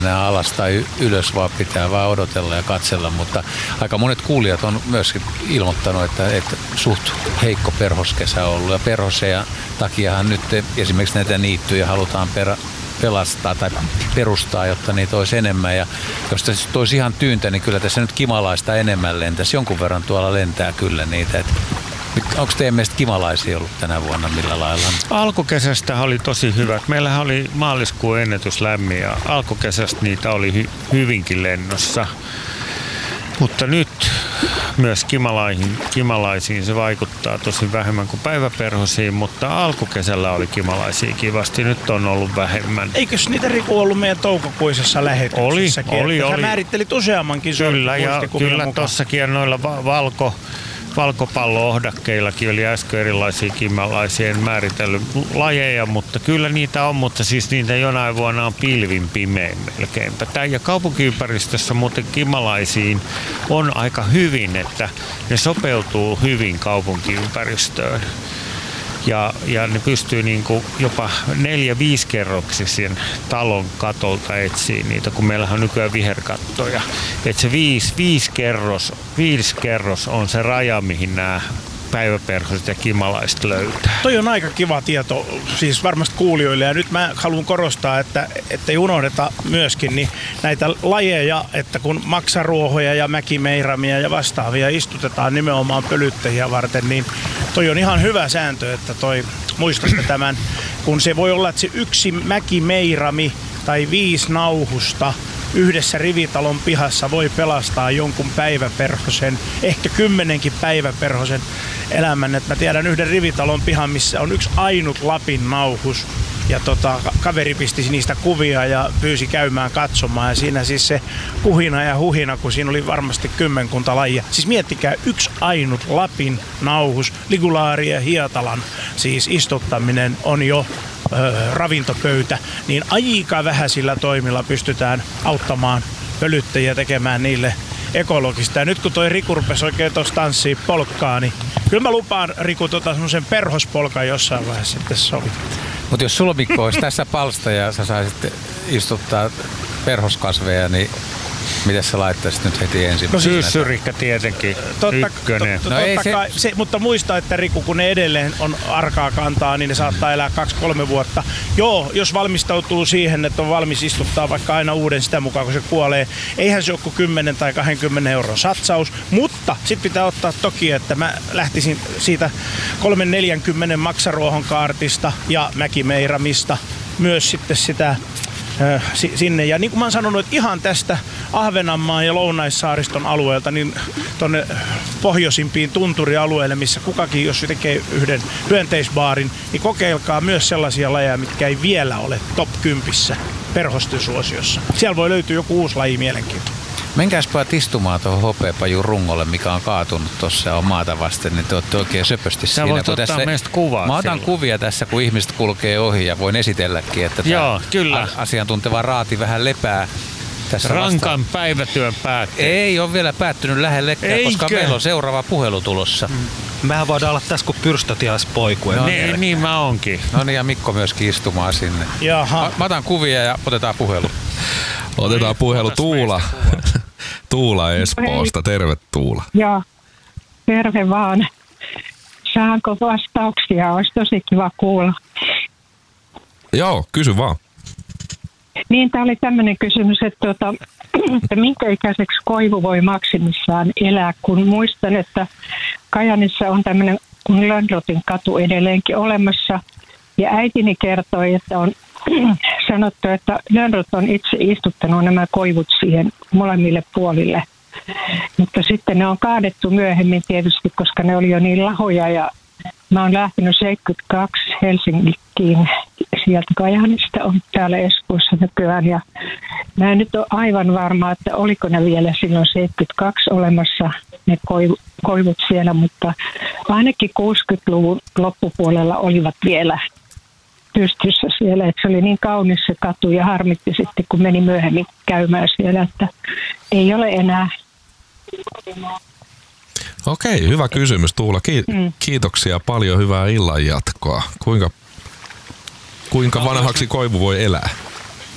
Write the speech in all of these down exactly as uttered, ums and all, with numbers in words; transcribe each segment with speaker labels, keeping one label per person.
Speaker 1: Nämä alas tai ylös, vaan pitää vaan odotella ja katsella, mutta aika monet kuulijat on myöskin ilmoittanut, että, että suht heikko perhoskesä on ollut ja perhoseja takiahan nyt esimerkiksi näitä niittyjä halutaan perä, pelastaa tai perustaa, jotta niitä olisi enemmän ja jos tässä olisi ihan tyyntä, niin kyllä tässä nyt kimalaista enemmän lentäisi. Jonkun verran tuolla lentää kyllä niitä. Että onko teidän mielestä kimalaisia ollut tänä vuonna millä lailla?
Speaker 2: Alkukesästä oli tosi hyvät. Meillähän oli maaliskuun ennätys lämmin ja alkukesästä niitä oli hy- hyvinkin lennossa. Mutta nyt myös kimalaisiin, kimalaisiin se vaikuttaa tosi vähemmän kuin päiväperhosiin, mutta alkukesällä oli kimalaisia kivasti. Nyt on ollut vähemmän.
Speaker 3: Eikös niitä Riku ollut meidän toukokuisessa lähetyksessäkin?
Speaker 2: Oli, oli.
Speaker 3: Sä
Speaker 2: oli.
Speaker 3: määrittelit useammankin
Speaker 2: Kyllä, ja kyllä tossakin noilla va- valko... Valkopallo-ohdakkeillakin oli äsken erilaisia kimalaisia, en määritellyt lajeja, mutta kyllä niitä on, mutta siis niitä jonain vuonna on pilvin pimein melkeinpä. Ja kaupunkiympäristössä muuten kimalaisiin on aika hyvin, että ne sopeutuu hyvin kaupunkiympäristöön. Ja, ja ne pystyy niinku jopa neljä-viisi kerroksisen talon katolta etsiä niitä, kun meillähän on nykyään viherkattoja. Että se viisi, viisi, kerros, viisi kerros on se raja, mihin nämä päiväperhoset ja kimalaiset löytää.
Speaker 3: Toi on aika kiva tieto, siis varmasti kuulijoille. Ja nyt mä haluan korostaa, että ei unohdeta myöskin niin näitä lajeja, että kun maksaruohoja ja mäkimeiramia ja vastaavia istutetaan nimenomaan pölyttäjiä varten, niin toi on ihan hyvä sääntö, että toi muistatte tämän, kun se voi olla, että se yksi mäkimeirami tai viisi nauhusta yhdessä rivitalon pihassa voi pelastaa jonkun päiväperhosen, ehkä kymmenenkin päiväperhosen elämän. Et mä tiedän yhden rivitalon pihan, missä on yksi ainut Lapin nauhus. Ja tota, kaveri pisti niistä kuvia ja pyysi käymään katsomaan. Ja siinä siis se puhina ja huhina, kun siinä oli varmasti kymmenkunta lajia. Siis miettikää, yksi ainut Lapin nauhus, Ligulaari ja Hietalan siis istuttaminen on jo ö, ravintopöytä. Niin aika vähäisillä toimilla pystytään auttamaan pölyttäjiä tekemään niille ekologista. Ja nyt kun toi Riku rupesi oikein tuossa tanssiin polkkaa, niin kyllä mä lupaan Riku tota semmoisen perhospolkan jossain vaiheessa sitten sovi.
Speaker 1: Mutta jos sulla, Mikko, olisi tässä palsta ja sä saisit istuttaa perhoskasveja, niin miten sä laittaisit nyt heti ensimmäisenä?
Speaker 2: No syyssyrikkä tietenkin,
Speaker 3: totta,
Speaker 2: ykkönen.
Speaker 3: To, to,
Speaker 1: no
Speaker 3: totta
Speaker 1: ei se...
Speaker 3: kai, se, mutta muista, että Riku, kun ne edelleen on arkaa kantaa, niin ne saattaa elää kaksi kolme vuotta. Joo, jos valmistautuu siihen, että on valmis istuttaa vaikka aina uuden sitä mukaan, kun se kuolee. Eihän se ole kuin kymmenen tai kaksikymmentä euron satsaus, mutta sitten pitää ottaa toki, että mä lähtisin siitä kolmekymmentä neljäkymmentä maksaruohon kaartista ja mäkimeiramista myös sitten sitä sinne. Ja niin kuin mä oon sanonut, että ihan tästä Ahvenanmaan ja Lounaissaariston alueelta niin tonne pohjoisimpiin tunturialueille, missä kukakin, jos tekee yhden hyönteisbaarin, niin kokeilkaa myös sellaisia lajeja, mitkä ei vielä ole top kympissä perhosten suosiossa. Siellä voi löytyä joku uusi laji mielenkiintoinen.
Speaker 1: Menkääspä istumaan tuohon hopeapajun rungolle, mikä on kaatunut tuossa ja on maata vasten, niin te olette oikein söpösti
Speaker 2: Sä
Speaker 1: siinä.
Speaker 2: voit ottaa
Speaker 1: tässä,
Speaker 2: meistä kuvaa.
Speaker 1: Mä otan
Speaker 2: silloin
Speaker 1: kuvia tässä, kun ihmiset kulkee ohi ja voin esitelläkin, että
Speaker 2: Joo, kyllä.
Speaker 1: asiantunteva raati vähän lepää. Tässä
Speaker 2: rankan
Speaker 1: vasta...
Speaker 2: päivätyön päätteeksi.
Speaker 1: Ei ole vielä päättynyt lähellekään,
Speaker 2: Eikö?
Speaker 1: koska meillä on seuraava puhelu tulossa. Mm.
Speaker 4: Mehän voidaan olla tässä kuin pyrstötiaispoikue.
Speaker 2: No, niin, niin mä onkin.
Speaker 1: No niin, ja Mikko myöskin istumaan sinne.
Speaker 3: Jaha.
Speaker 1: Mä, mä otan kuvia ja otetaan puhelu.
Speaker 5: Otetaan puhelu Tuula. Tuula Espoosta. Terve Tuula.
Speaker 6: Joo, terve vaan. Saanko vastauksia? Olisi tosi kiva kuulla.
Speaker 5: Joo, kysy vaan.
Speaker 6: Niin, tämä oli tämmöinen kysymys, että, tuota, että minkä ikäiseksi koivu voi maksimissaan elää, kun muistan, että Kajaanissa on tämmöinen kuin Lönnrotin katu edelleenkin olemassa. Ja äitini kertoi, että on sanottu, että Lönnrot on itse istuttanut nämä koivut siihen molemmille puolille. Mutta sitten ne on kaadettu myöhemmin tietysti, koska ne oli jo niin lahoja. Ja mä oon lähtenyt seitsemänkymmentäkaksi Helsinkiin. Sieltä Kajaanista on täällä Espoossa nykyään. Ja mä en nyt ole aivan varma, että oliko ne vielä silloin seitsemänkymmentäkaksi olemassa ne koivu, koivut siellä. Mutta ainakin kuusikymmentäluvun loppupuolella olivat vielä pystyssä siellä, että se oli niin kaunis se katu ja harmitti sitten, kun meni myöhemmin käymään siellä, että ei ole enää.
Speaker 5: Okei, hyvä kysymys Tuula. Kiitoksia paljon, hyvää illan jatkoa. Kuinka, kuinka vanhaksi koivu voi elää?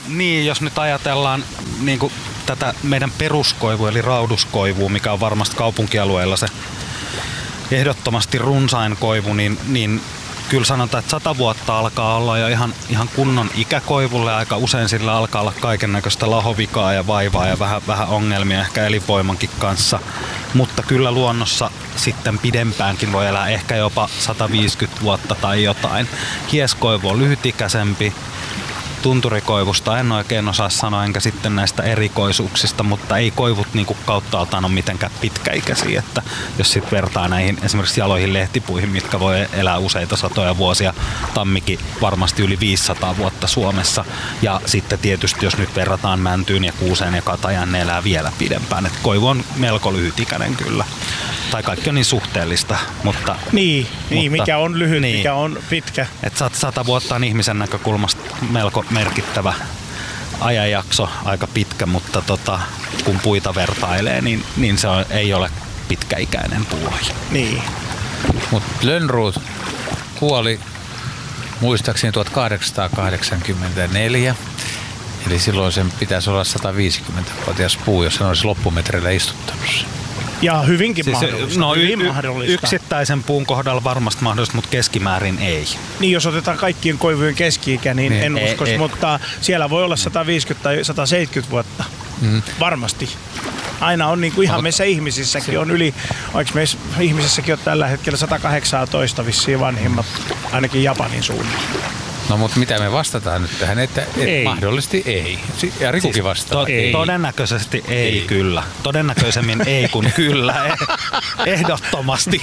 Speaker 4: Niin, jos nyt ajatellaan niin kuin tätä meidän peruskoivua eli rauduskoivua, mikä on varmasti kaupunkialueella se ehdottomasti runsain koivu, niin, niin kyllä sanotaan, että sata vuotta alkaa olla jo ihan, ihan kunnon ikäkoivulle. Aika usein sillä alkaa olla kaikennäköistä lahovikaa ja vaivaa ja vähän, vähän ongelmia ehkä elinvoimankin kanssa. Mutta kyllä luonnossa sitten pidempäänkin voi elää ehkä jopa sata viisikymmentä vuotta tai jotain. Hieskoivu on lyhytikäisempi. Tunturikoivusta en oikein osaa sanoa, enkä sitten näistä erikoisuuksista, mutta ei koivut niin kuin kauttaaltaan ole mitenkään pitkäikäisiä. Että jos sitten vertaa näihin esimerkiksi jaloihin lehtipuihin, mitkä voi elää useita satoja vuosia, tammikin varmasti yli viisisataa vuotta Suomessa. Ja sitten tietysti jos nyt verrataan mäntyyn ja kuuseen ja katajan, ne elää vielä pidempään. Et koivu on melko lyhytikäinen kyllä. Tai kaikki on niin suhteellista, mutta...
Speaker 3: Niin,
Speaker 4: mutta,
Speaker 3: niin mikä on lyhyt,
Speaker 4: niin,
Speaker 3: mikä on pitkä.
Speaker 4: Että sata vuotta on ihmisen näkökulmasta melko merkittävä ajanjakso, aika pitkä, mutta tota, kun puita vertailee, niin, niin se on, ei ole pitkäikäinen puulaji.
Speaker 3: Niin.
Speaker 1: Mutta Lönnrot kuoli muistaakseni tuhatkahdeksansataakahdeksankymmentäneljä. Eli silloin sen pitäisi olla sataviisikymmentävuotias puu, jos hän olisi loppumetreillä istuttanut sen.
Speaker 3: Ja hyvinkin
Speaker 4: siis
Speaker 3: mahdollista.
Speaker 4: No,
Speaker 3: hyvin
Speaker 4: y-
Speaker 3: mahdollista.
Speaker 4: Yksittäisen puun kohdalla varmasti mahdollista, mutta keskimäärin ei.
Speaker 3: Niin, jos otetaan kaikkien koivujen keski-ikä, niin, niin en ei, uskoisi, ei. Mutta siellä voi olla sata viisikymmentä tai sata seitsemänkymmentä vuotta. Mm. Varmasti. Aina on niin kuin ihan meissä ihmisissäkin on yli, vaikka meissä ihmisissäkin on tällä hetkellä sata kahdeksantoista vissiin vanhimmat, ainakin Japanin suunnalla.
Speaker 1: No mutta mitä me vastataan nyt tähän, että et mahdollisesti ei. Ja Rikukin siis vastaa.
Speaker 4: To- ei. Todennäköisesti ei, ei kyllä. Todennäköisemmin ei kuin kyllä. Ehdottomasti.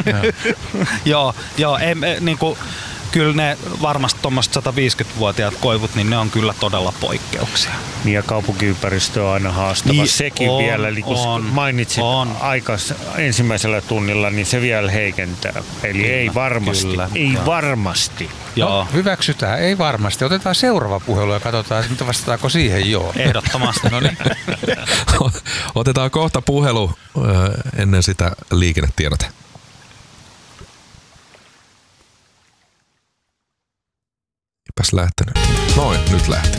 Speaker 4: joo, joo ei, niin kuin, kyllä ne varmasti tuommoiset sataviisikymmentävuotiaat koivut, niin ne on kyllä todella poikkeuksia.
Speaker 2: Niin ja kaupunkiympäristö on aina haastava. Niin, sekin on, vielä, eli kun
Speaker 4: on,
Speaker 2: mainitsit
Speaker 4: on.
Speaker 2: aikas ensimmäisellä tunnilla, niin se vielä heikentää. Eli kyllä, ei varmasti. Kyllä, ei joo. varmasti.
Speaker 1: Joo. No, hyväksytään, ei varmasti. Otetaan seuraava puhelu ja katsotaan, mitä vastataanko siihen joo.
Speaker 4: Ehdottomasti.
Speaker 1: No niin.
Speaker 5: Otetaan kohta puhelu ennen sitä liikennetiedote. Eipäs lähtenyt. Noin, nyt lähti.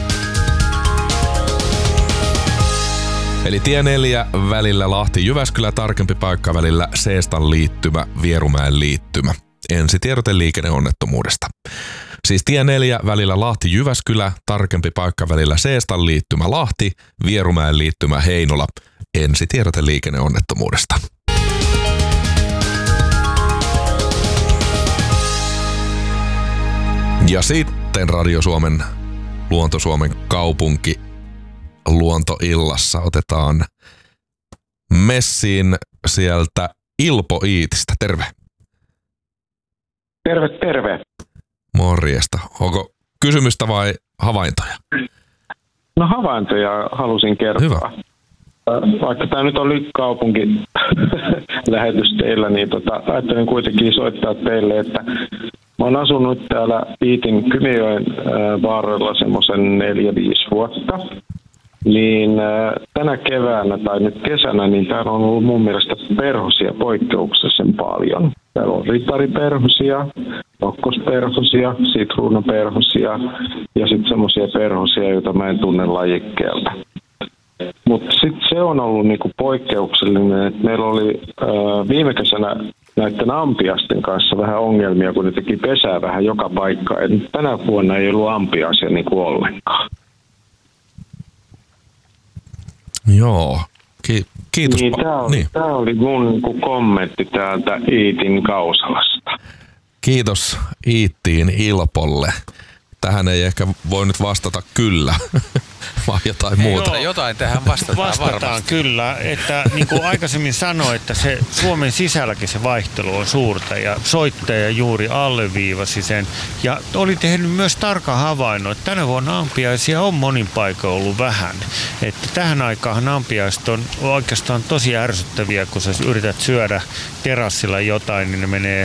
Speaker 5: Eli tie neljä välillä Lahti-Jyväskylä, tarkempi paikka välillä Seestan liittymä, Vierumäen liittymä. Ensi tiedote liikenneonnettomuudesta. Siis tie neljä välillä Lahti-Jyväskylä, tarkempi paikka välillä Seestan liittymä Lahti, Vierumäen liittymä Heinola. Ensi tiedote liikenneonnettomuudesta. Ja sitten Radio Suomen, Luonto Suomen kaupunki luontoillassa otetaan messiin sieltä Ilpo Iitistä. Terve.
Speaker 7: Terve, terve.
Speaker 5: Morjesta. Onko kysymystä vai havaintoja?
Speaker 7: No havaintoja halusin kertoa.
Speaker 5: Hyvä.
Speaker 7: Vaikka tämä nyt oli kaupunki lähetys teillä, niin tota, ajattelin kuitenkin soittaa teille, että mä oon asunut täällä Iitin Kymijoen vaaralla semmoisen neljä viisi vuotta. Niin tänä keväänä tai nyt kesänä, niin täällä on ollut mun mielestä perhosia poikkeuksellisen paljon. Täällä on ritariperhosia, nokkosperhosia, sitruunaperhosia ja sitten semmoisia perhosia, joita mä en tunne lajikkeelta. Mutta sitten se on ollut niinku poikkeuksellinen, että meillä oli ää, viime kesänä näiden ampiasten kanssa vähän ongelmia, kun ne teki pesää vähän joka paikka. Et tänä vuonna ei ollut ampiaisia niinku ollenkaan.
Speaker 5: Joo, Ki- kiitos.
Speaker 7: Niin, tämä oli,
Speaker 5: niin.
Speaker 7: oli mun niinku kommentti täältä Iitin Kausalasta.
Speaker 5: Kiitos Iittiin Ilpolle. Tähän ei ehkä voi nyt vastata kyllä, vai jotain muuta.
Speaker 1: Joo, jotain tähän vastataan,
Speaker 2: vastataan
Speaker 1: varmasti.
Speaker 2: kyllä, että niin kuin aikaisemmin sanoin, että se Suomen sisälläkin se vaihtelu on suurta ja soittaja juuri alleviivasi sen. Ja oli tehnyt myös tarkan havainnon, että tänä vuonna ampiaisia on monin paikoin ollut vähän. Että tähän aikaan ampiaiset on oikeastaan tosi ärsyttäviä, kun sä yrität syödä terassilla jotain, niin ne menee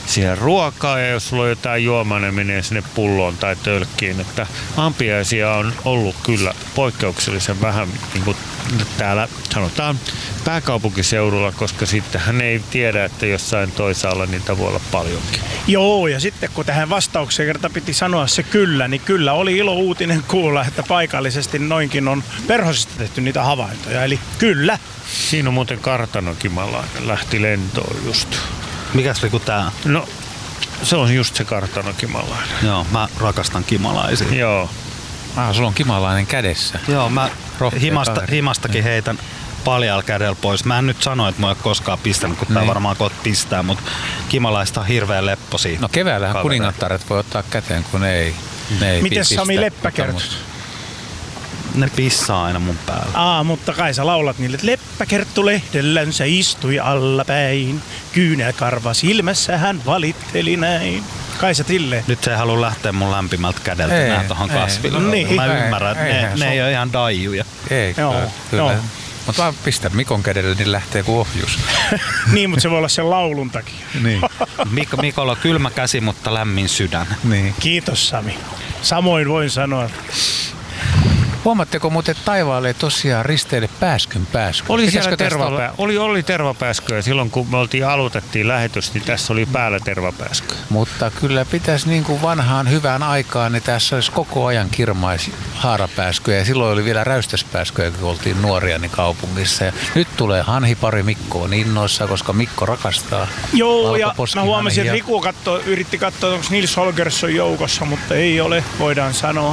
Speaker 2: siihen ruokaa, ja jos sulla on jotain juomaa, ne menee sinne pulloon tai tölkkiin. Että ampiaisia on ollut kyllä poikkeuksellisen vähän niin kuin täällä sanotaan pääkaupunkiseudulla, koska sitten hän ei tiedä, että jossain toisaalla niitä voi olla paljonkin.
Speaker 3: Joo, ja sitten kun tähän vastaukseen kerta piti sanoa se kyllä, niin kyllä oli ilo uutinen kuulla, että paikallisesti noinkin on perhosista tehty niitä havaintoja, eli kyllä.
Speaker 2: Siinä on muuten kartanokimalainen, lähti lentoon just.
Speaker 4: Mikäs Riku tää?
Speaker 2: No, se on just se kartanokimalainen.
Speaker 4: Joo, mä rakastan kimalaisia.
Speaker 2: Joo.
Speaker 1: Ah, sulla on kimalainen kädessä.
Speaker 4: Joo, mä
Speaker 1: Rohkea
Speaker 4: himasta,
Speaker 1: kaveri.
Speaker 4: himastakin heitän paljalla kädellä pois. Mä en nyt sano, että mä en ole koskaan pistänyt, kun tää
Speaker 1: Niin.
Speaker 4: varmaan kohta pistää, mutta kimalaista on hirveän lepposia.
Speaker 1: No keväällähän
Speaker 4: kavereita.
Speaker 1: kuningattaret voi ottaa käteen, kun ne ei, ne ei
Speaker 3: Mites
Speaker 1: pistä,
Speaker 3: Sami leppäkertut?
Speaker 1: mutta-
Speaker 4: Ne pissaa aina mun päällä.
Speaker 3: Aa, mutta kai sä laulat niille, että leppäkerttu lehdellänsä istui allapäin. Kyynelkarva silmässä hän valitteli näin. Kai sä tilleen.
Speaker 4: Nyt se ei halua lähteä mun lämpimältä kädeltä
Speaker 1: Ei,
Speaker 4: nää tohon
Speaker 1: ei.
Speaker 4: kasville.
Speaker 3: No niin.
Speaker 4: Mä
Speaker 1: Ei,
Speaker 4: ymmärrän, että
Speaker 1: ei,
Speaker 4: ne,
Speaker 1: eihän
Speaker 4: ne
Speaker 1: se
Speaker 4: ei ole ihan daijuja.
Speaker 1: Ei,
Speaker 3: Joo,
Speaker 1: kyllä. kyllä.
Speaker 3: joo.
Speaker 1: Mutta vaan pistä Mikon kädelle, niin lähtee kuin ohjus.
Speaker 3: Niin, mutta se voi olla sen laulun takia.
Speaker 1: niin.
Speaker 4: Mik- Mikolla on kylmä käsi, mutta lämmin sydän.
Speaker 1: niin.
Speaker 3: Kiitos Sami. Samoin voin sanoa.
Speaker 1: Huomaatteko muuten, että taivaalle ei tosiaan risteille pääskyn pääsky?
Speaker 2: Oli
Speaker 1: Pitäisikö
Speaker 2: siellä
Speaker 1: tästä olla-
Speaker 2: tervapää, oli, oli tervapääskyä silloin, kun me oltiin aloitettiin lähetys, niin tässä oli päällä tervapääskyä.
Speaker 1: Mutta kyllä pitäisi niin kuin vanhaan hyvään aikaan, niin tässä olisi koko ajan kirmaisi haarapääskyjä. Ja silloin oli vielä räystäspääskyjä, kun oltiin nuoria niin kaupungissa. Ja nyt tulee hanhipari Mikko on innoissa, koska Mikko rakastaa
Speaker 3: Joo, ja mä
Speaker 1: valkoposkihanhia.
Speaker 3: huomasin, että Riku katso, yritti katsoa, onko Nils Holgersson joukossa, mutta ei ole, voidaan sanoa.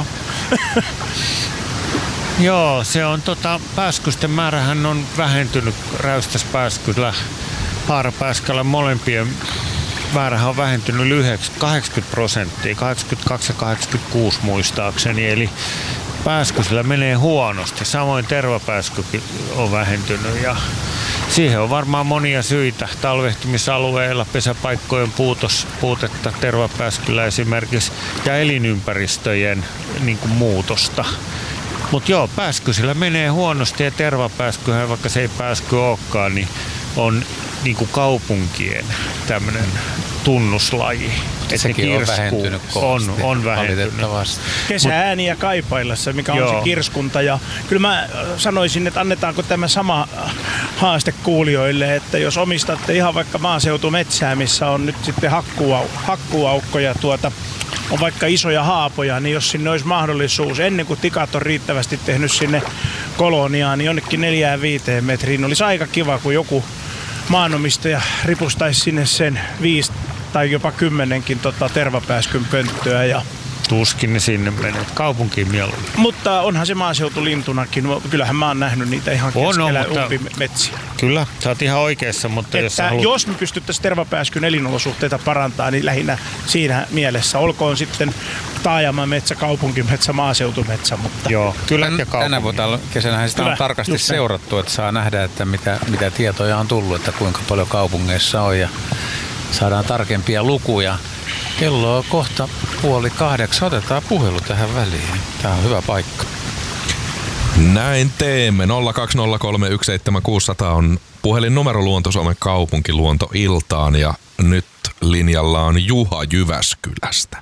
Speaker 2: Joo, se on tota, pääskysten määrähän on vähentynyt räystäspääskyllä, haarapääskällä molempien määrähän on vähentynyt lyhyeksi kahdeksankymmentä prosenttia, kahdeksankymmentäkaksi ja kahdeksankymmentäkuusi muistaakseni, eli pääskysillä menee huonosti. Samoin tervapääskykin on vähentynyt ja siihen on varmaan monia syitä. Talvehtimisalueilla pesäpaikkojen puutos, puutetta tervapääskyllä esimerkiksi ja elinympäristöjen niin kuin muutosta. Mutta joo, pääskysillä menee huonosti ja tervapääskyhän, vaikka se ei pääsky olekaan, niin on niin kuin kaupunkien tämmöinen tunnuslaji. Et
Speaker 1: Sekin
Speaker 2: ne
Speaker 1: on
Speaker 2: kirskuu
Speaker 1: vähentynyt
Speaker 2: on,
Speaker 1: kovasti,
Speaker 2: on vähentynyt.
Speaker 1: valitettavasti.
Speaker 3: Kesäääniä kaipaillessa, mikä on
Speaker 2: Joo.
Speaker 3: se kirskunta. Ja kyllä mä sanoisin, että annetaanko tämä sama haaste kuulijoille, että jos omistatte ihan vaikka maaseutumetsää, missä on nyt sitten hakkuau, hakkuaukko ja tuota, on vaikka isoja haapoja, niin jos sinne olisi mahdollisuus, ennen kuin tikat on riittävästi tehnyt sinne koloniaan, niin jonnekin neljään viiteen metriin, olisi aika kiva, kun joku maanomistaja ripustaisi sinne sen viisi tai jopa kymmenenkin tota, tervapääskyn pönttöä. Ja
Speaker 2: Tuskin ne sinne menee. Kaupunkiin mieluummin.
Speaker 3: mutta onhan se maaseutulintunakin, kyllähän mä oon nähnyt niitä ihan
Speaker 2: On,
Speaker 3: keskellä
Speaker 2: on, mutta-
Speaker 3: umpimetsiä.
Speaker 2: Kyllä, sä oot ihan oikeassa, mutta jos sä
Speaker 3: Että
Speaker 2: haluat...
Speaker 3: jos me pystyttäisiin tervapääskyn elinolosuhteita parantaa, niin lähinnä siinä mielessä. Olkoon sitten taajamametsä, kaupunkimetsä, maaseutumetsä, mutta
Speaker 2: Joo, kyllä ja
Speaker 1: Tän, tänä
Speaker 2: kaupunki.
Speaker 1: vuonna kesänä sitä
Speaker 3: Kyllä,
Speaker 1: on tarkasti
Speaker 3: just näin.
Speaker 1: seurattu, että saa nähdä, että mitä, mitä tietoja on tullut, että kuinka paljon kaupungeissa on ja saadaan tarkempia lukuja. Kello on kohta puoli kahdeksan. Otetaan puhelu tähän väliin. Tämä on hyvä paikka.
Speaker 5: Näin teemme. nolla kaksi nolla kolme yksi seitsemän kuusi nolla nolla on puhelinnumero Luonto-Suomen kaupunkiluontoiltaan ja nyt linjalla on Juha Jyväskylästä.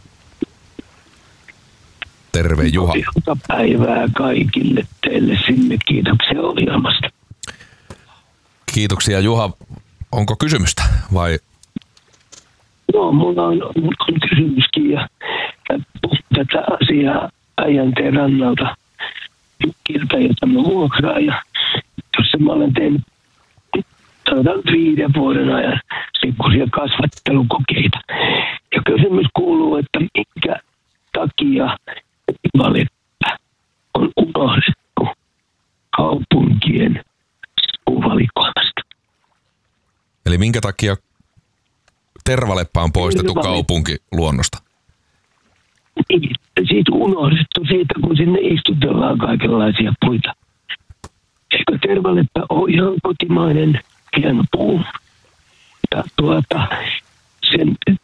Speaker 5: Terve Juha.
Speaker 8: Päivää kaikille teille sinne. Kiitoksia ohjelmasta.
Speaker 5: Kiitoksia Juha. Onko kysymystä vai?
Speaker 8: No, mulla on, on kysymyskin ja tätä asiaa Äijänteen rannalta kirta, jota mä vuokraan. Ja tuossa mä olen tehnyt sanotaan viiden vuoden ajan pikkuisia kasvattelukokeita. Ja kysymys kuuluu, että minkä takia Tervaleppä on unohdettu kaupunkien puuvalikoimasta.
Speaker 5: Eli minkä takia Tervaleppä on poistettu
Speaker 8: Tervaleppä.
Speaker 5: kaupunkiluonnosta?
Speaker 8: Niin, siitä unohdettu siitä, kun sinne istutellaan kaikenlaisia puita. Eikö Tervaleppä ole ihan kotimainen hieno puu? Ja tuota, sen...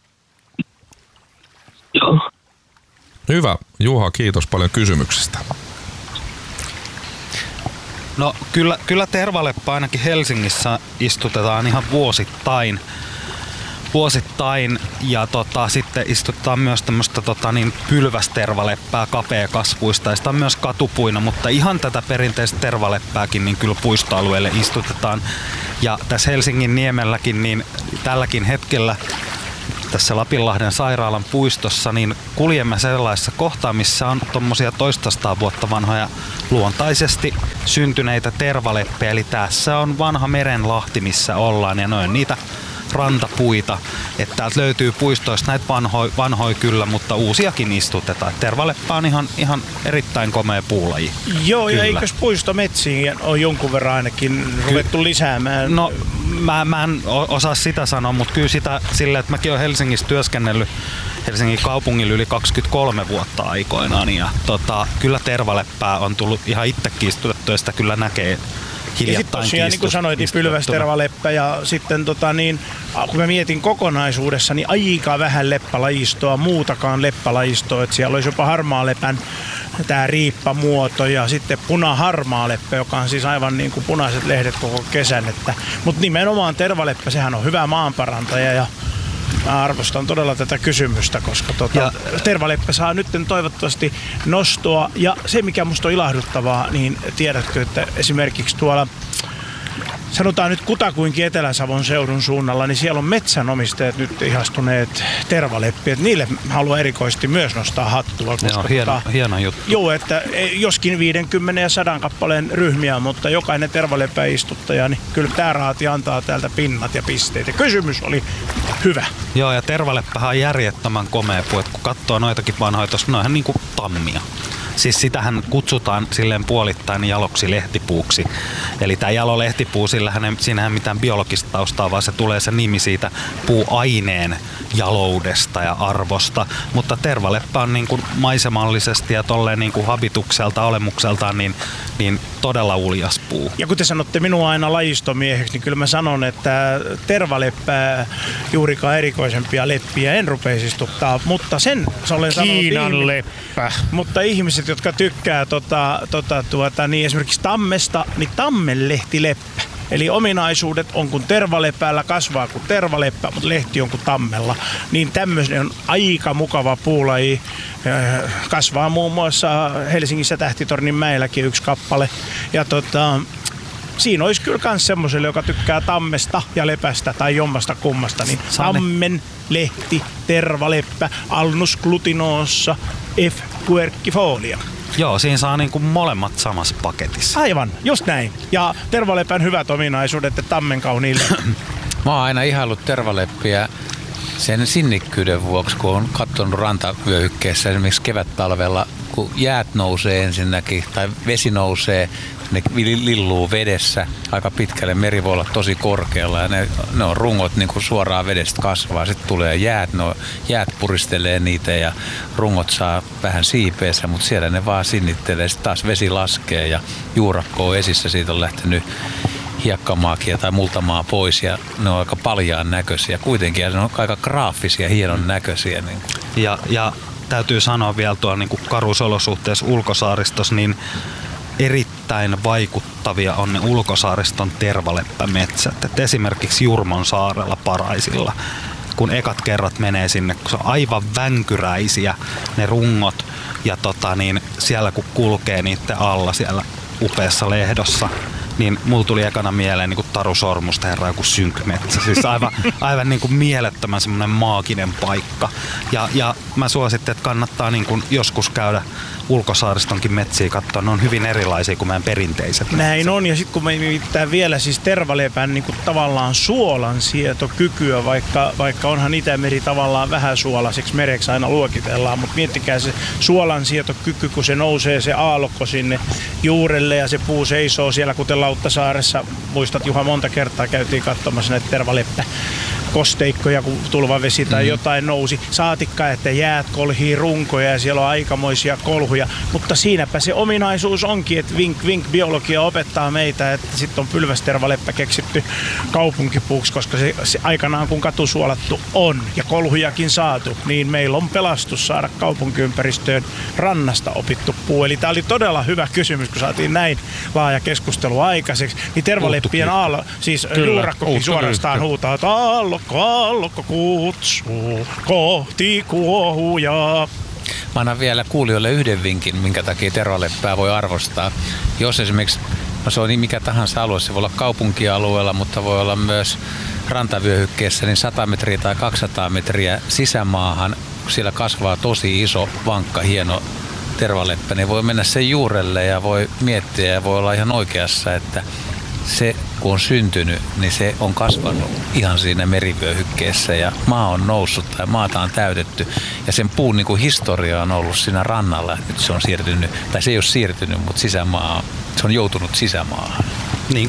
Speaker 8: Joo.
Speaker 5: Hyvä. Juha, kiitos paljon kysymyksestä.
Speaker 4: No kyllä, kyllä Tervaleppä ainakin Helsingissä istutetaan ihan vuosittain. vuosittain. Ja tota, sitten istutetaan myös tämmöistä tota, niin pylvästervaleppää kapeakasvuista. Ja sitä on myös katupuina, mutta ihan tätä perinteistä tervaleppääkin niin kyllä puistoalueelle istutetaan. Ja tässä Helsingin niemelläkin niin tälläkin hetkellä tässä Lapinlahden sairaalan puistossa, niin kuljemme sellaisessa kohtaa, missä on tommosia toistasataa vuotta vanhoja luontaisesti syntyneitä tervaleppejä. Eli tässä on vanha merenlahti, missä ollaan, ja noin niitä rantapuita. Että täältä löytyy puistoista näitä vanhoja vanhoi kyllä, mutta uusiakin istutetaan. Tervaleppä on ihan, ihan erittäin komea puulaji.
Speaker 3: Joo,
Speaker 4: kyllä.
Speaker 3: Ja eikös puistometsiin on jonkun verran ainakin ruvettu lisäämään?
Speaker 4: No, mä, mä en osaa sitä sanoa, mutta kyllä sitä silleen, että mäkin olen Helsingissä työskennellyt Helsingin kaupungilla yli kaksikymmentäkolme vuotta aikoinaan. Ja tota, kyllä tervaleppää on tullut ihan itsekin istutettu, ja sitä kyllä näkee.
Speaker 3: Ja sitten tosiaan, niin kuin sanoit, pylvästervaleppä ja sitten tota niin, kun mä mietin kokonaisuudessa, niin aika vähän leppälajistoa, muutakaan leppälajistoa, että siellä olisi jopa harmaalepän tämä riippamuoto ja sitten punaharmaaleppä, joka on siis aivan niin kuin punaiset lehdet koko kesän. Että, mutta nimenomaan tervaleppä, sehän on hyvä maanparantaja ja mä arvostan todella tätä kysymystä, koska tota, tervaleppä saa nyt toivottavasti nostoa. Ja se, mikä musta on ilahduttavaa, niin tiedätkö, että esimerkiksi tuolla, sanotaan nyt kutakuinkin Etelä-Savon seudun suunnalla, niin siellä on metsänomistajat nyt ihastuneet tervaleppiä. Niille haluan erikoisesti myös nostaa hattua. Koska
Speaker 4: joo, hieno, tota, hieno juttu.
Speaker 3: Joo, että joskin viisikymmentä ja sata kappaleen ryhmiä, mutta jokainen tervaleppäistuttaja, niin kyllä tämä raati antaa täältä pinnat ja pisteet. Ja kysymys oli hyvä.
Speaker 4: Joo, ja tervaleppähän on järjettömän komea puu, että kun katsoo noitakin vanhoja, tuossa ne on ihan niin kuin tammia. Siis sitähän kutsutaan silleen puolittain jaloksi lehtipuuksi. Eli tämä jalo lehtipuu, sillähän ei siinähän mitään biologista taustaa, vaan se tulee se nimi siitä puuaineen jaloudesta ja arvosta. Mutta tervaleppä on niin kuin maisemallisesti ja tolleen niin kuin habitukselta, olemukseltaan niin, niin todella uljas puu.
Speaker 3: Ja kun te sanotte minua aina lajistomieheksi, niin kyllä mä sanon, että tervaleppää juurikaan erikoisempia leppiä en rupeisi istuttaa, mutta sen olen sanonut
Speaker 2: Kiinan leppä.
Speaker 3: Mutta ihmiset, jotka tykkää tota, tota, tuota, niin esimerkiksi tammesta, niin tammenlehtileppä. Eli ominaisuudet on kuin tervalepäällä, kasvaa kuin tervaleppä, mutta lehti on kuin tammella. Niin tämmöinen on aika mukava puulaji. Kasvaa muun muassa Helsingissä Tähtitornin mäelläkin yksi kappale. Ja tota, siinä olisi kyllä myös semmoiselle, joka tykkää tammesta ja lepästä tai jommasta kummasta, niin tammen, lehti, tervaleppä, alnus glutinoossa, F. quercifolia.
Speaker 4: Joo, siinä saa niinku molemmat samassa paketissa.
Speaker 3: Aivan, just näin. Ja tervalepän hyvät ominaisuudet ja tammen kauniille.
Speaker 1: Mä oon aina ihaillut tervaleppiä sen sinnikkyyden vuoksi, kun on katsonut rantavyöhykkeessä esimerkiksi kevättalvella, kun jäät nousee ensinnäkin tai vesi nousee, ne lilluu vedessä aika pitkälle, meri voi olla tosi korkealla ja ne, ne on rungot niin kuin suoraan vedestä kasvaa. Sitten tulee jäät, no, jäät puristelee niitä ja rungot saa vähän siipeensä, mutta siellä ne vaan sinnittelee. Sitten taas vesi laskee ja juurakko on esissä, siitä on lähtenyt hiekkamaakia tai multamaa pois ja ne on aika paljaan näköisiä. Kuitenkin ja ne on aika graafisia, hienon näköisiä. Niin.
Speaker 4: Ja, ja täytyy sanoa vielä tuolla niin kuin karusolosuhteessa ulkosaaristossa, niin erittäin vaikuttavia on ne ulkosaariston tervaleppämetsät. Et esimerkiksi Jurmon saarella Paraisilla, kun ekat kerrat menee sinne, kun se on aivan vänkyräisiä ne rungot ja tota, niin siellä kun kulkee niiden alla siellä upeassa lehdossa, niin mulla tuli ekana mieleen niin kuin Taru Sormusta herra joku synkmetsä. Siis aivan, aivan niin kuin mielettömän semmoinen maaginen paikka. Ja, ja mä suosittelen, että kannattaa niin kuin joskus käydä ulkosaaristonkin metsiä katsoa. Ne on hyvin erilaisia kuin meidän perinteiset.
Speaker 3: Näin on, ja sitten kun me nimittäin vielä siis tervalepän niin kuin tavallaan suolansietokykyä, vaikka, vaikka onhan Itämeri tavallaan vähän suolaiseksi mereksi aina luokitellaan, mutta miettikää se suolansietokyky, kun se nousee se aallokko sinne juurelle ja se puu seisoo siellä, kuten Lauttasaaressa. Muistat, Juha, monta kertaa käytiin katsomassa näitä tervalepä kosteikkoja, kun tulvavesi tai jotain nousi. Saatikka, että jäät kolhii runkoja ja siellä on aikamoisia kolhuja. Mutta siinäpä se ominaisuus onkin, että vink vink biologia opettaa meitä, että sitten on pylvästervaleppä keksitty kaupunkipuuksi, koska se, se aikanaan kun katusuolattu on ja kolhujakin saatu, niin meillä on pelastus saada kaupunkiympäristöön rannasta opittu puu. Eli tämä oli todella hyvä kysymys, kun saatiin näin laaja keskustelu aikaiseksi. Niin tervaleppien aallo, siis juurakkokin suorastaan huutaa, että aallokko kaallokko kutsuu kohti kuohujaa.
Speaker 1: Mä annan vielä kuulijoille yhden vinkin, minkä takia tervaleppää voi arvostaa. Jos esimerkiksi, no se on niin mikä tahansa alue, se voi olla kaupunkialueella, mutta voi olla myös rantavyöhykkeessä, niin sata metriä tai kaksisataa metriä sisämaahan, kun siellä kasvaa tosi iso, vankka, hieno tervaleppä, niin voi mennä sen juurelle ja voi miettiä ja voi olla ihan oikeassa, että se kun on syntynyt, niin se on kasvanut ihan siinä merivyöhykkeessä ja maa on noussut tai maata on täytetty ja sen puun niin kuin historia on ollut siinä rannalla. Nyt se on siirtynyt, tai se ei ole siirtynyt, mutta sisämaa, se on joutunut sisämaahan.